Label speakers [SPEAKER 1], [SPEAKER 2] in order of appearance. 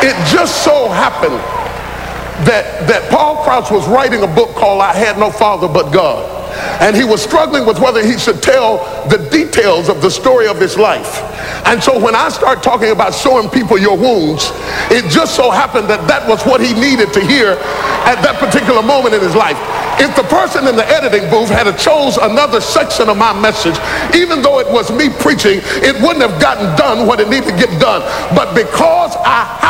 [SPEAKER 1] It just so happened that Paul Crouch was writing a book called I Had No Father But God. And he was struggling with whether he should tell the details of the story of his life. And so when I start talking about showing people your wounds, it just so happened that that was what he needed to hear at that particular moment in his life. If the person in the editing booth had chose another section of my message, even though it was me preaching, it wouldn't have gotten done what it needed to get done. But because I